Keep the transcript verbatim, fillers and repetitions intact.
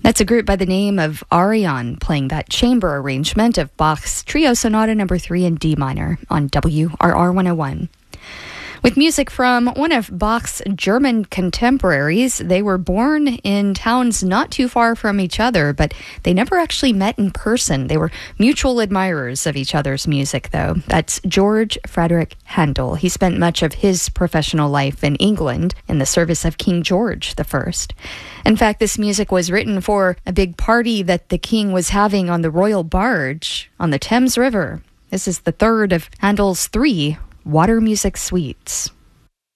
That's a group by the name of Arion playing that chamber arrangement of Bach's Trio Sonata number three in D minor on W R R one oh one. With music from one of Bach's German contemporaries, they were born in towns not too far from each other, but they never actually met in person. They were mutual admirers of each other's music, though. That's George Frederick Handel. He spent much of his professional life in England in the service of King George the First. In fact, this music was written for a big party that the king was having on the royal barge on the Thames River. This is the third of Handel's three water music suites.